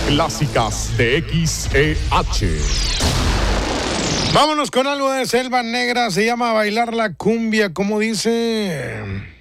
clásicas de XEH. Vámonos con algo de Selva Negra, se llama Bailar la Cumbia, como dice...